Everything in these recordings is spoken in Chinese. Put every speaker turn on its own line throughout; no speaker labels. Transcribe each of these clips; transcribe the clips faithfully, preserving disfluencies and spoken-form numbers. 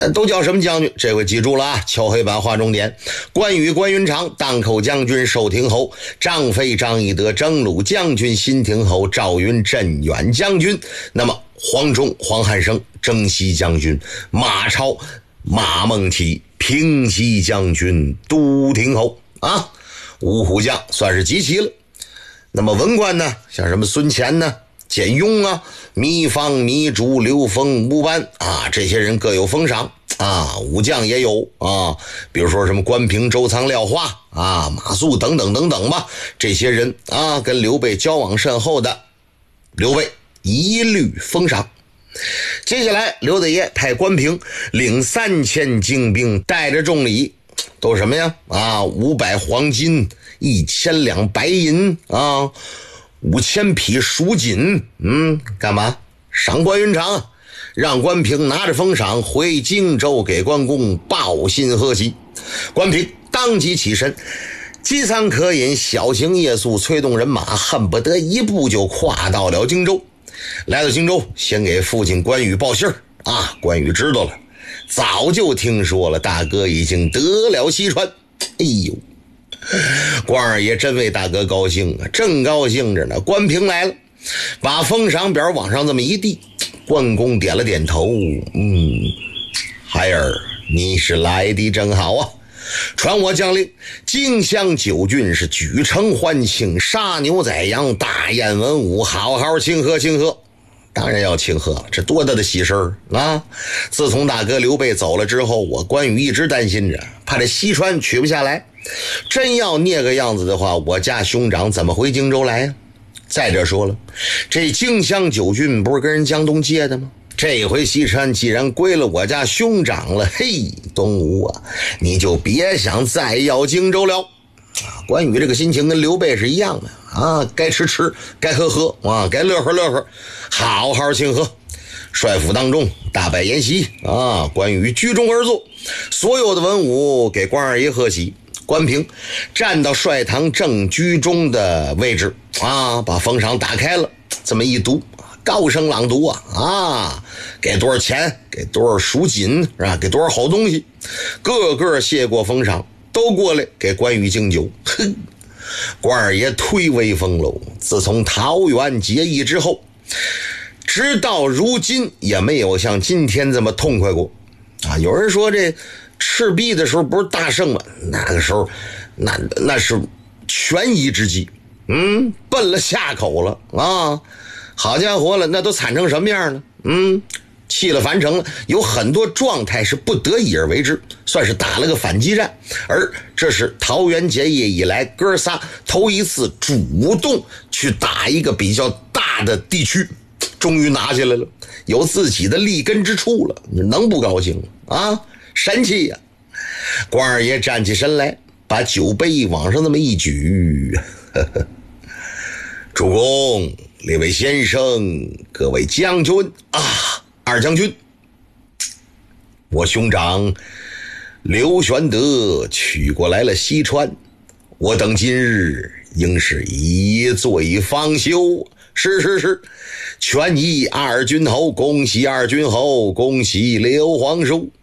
都叫什么将军？这回记住了啊！敲黑板划重点。关羽关云长，荡寇将军寿亭侯；张飞张翼德，征虏将军新亭侯；赵云镇远将军。那么黄忠黄汉升，征西将军；马超马孟起，平西将军，都亭侯啊。五虎将算是集齐了。那么文官呢？像什么孙乾呢？简雍啊，糜芳、糜竺、刘封、吴班啊，这些人各有封赏啊。武将也有啊，比如说什么关平、周仓、廖化啊、马谡等等等等吧。这些人啊，跟刘备交往甚厚的，刘备一律封赏。接下来，刘大爷派关平领三千精兵，带着重礼，都什么呀？啊，五百黄金，一千两白银啊。五千匹蜀锦，嗯，干嘛？赏关云长啊，让关平拿着封赏回荆州给关公报信贺喜。关平当即起身，饥餐渴饮，小行夜宿，催动人马，恨不得一步就跨到了荆州。来到荆州，先给父亲关羽报信儿啊。关羽知道了，早就听说了，大哥已经得了西川。哎呦！关二爷真为大哥高兴啊，正高兴着呢，关平来了，把封赏表往上这么一递，关公点了点头，嗯，孩儿你是来的正好啊，传我将令，荆襄九郡是举城欢庆，杀牛宰羊，大宴文武，好好庆贺庆贺。当然要庆贺了，这多大的喜事儿啊！自从大哥刘备走了之后，我关羽一直担心着，怕这西川取不下来，真要那个样子的话，我家兄长怎么回荆州来呀？再者说了，这荆襄九郡不是跟人江东借的吗？这回西川既然归了我家兄长了，嘿，东吴啊，你就别想再要荆州了。关羽这个心情跟刘备是一样的啊，该吃吃，该喝喝啊，该乐呵乐呵，好好庆贺。帅府当中大摆筵席啊，关羽居中而坐，所有的文武给关二爷贺喜。关平站到帅堂正居中的位置啊，把封赏打开了，这么一读，高声朗读啊啊，给多少钱，给多少蜀锦是吧？给多少好东西，个个谢过封赏，都过来给关羽敬酒。哼，关二爷忒威风喽！自从桃园结义之后，直到如今也没有像今天这么痛快过啊！有人说这赤壁的时候不是大胜吗？那个时候那那是权宜之计，嗯，奔了下口了啊！好家伙了，那都惨成什么样了？嗯，气了樊城了，有很多状态是不得已而为之，算是打了个反击战。而这是桃园结义以来哥仨头一次主动去打一个比较大的地区，终于拿下来了，有自己的立根之处了，你能不高兴啊？神气呀、啊！关二爷站起身来，把酒杯往上那么一举，呵呵，主公、列位先生、各位将军啊，二将军，我兄长刘玄德取过来了西川，我等今日应是一醉方休。是是是，全依二军侯，恭喜二军侯，恭喜刘皇叔。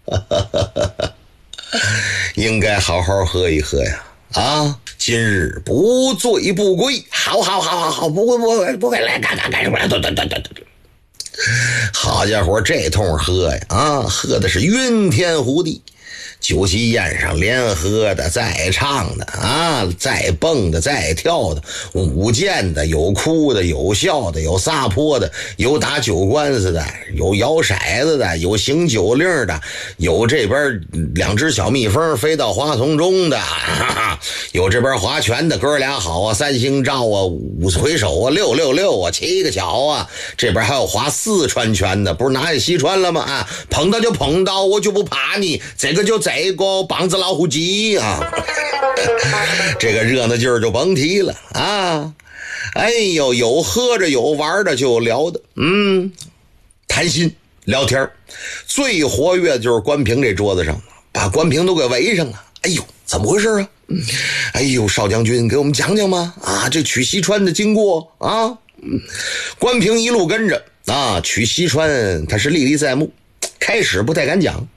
应该好好喝一喝呀！啊，今日不醉不归，好好好好好，不会不会不会来干干干什么？对对对对对，好家伙，这通喝呀！啊，喝的是晕天糊地。酒席宴上连喝的再唱的啊，再蹦的再跳的，舞剑的，有哭的，有笑的，有撒泼的，有打酒官司的，有摇骰子的，有行酒令的，有这边两只小蜜蜂飞到花丛中的，哈哈，有这边划拳的，哥俩好啊，三星照啊，五回手啊，六六六啊，七个巧啊，这边还有划四川拳的，不是拿下西川了吗？啊，碰到就碰到，我就不怕你，这个就这个棒子老虎机啊，这个热闹劲儿就甭提了啊！哎呦，有喝着有玩的就有聊的，嗯，谈心聊天，最活跃的就是关平这桌子上，把关平都给围上了。哎呦，怎么回事啊？哎呦，少将军给我们讲讲吗？啊，这取西川的经过啊！关平一路跟着啊，取西川他是历历在目。 开始不太敢讲。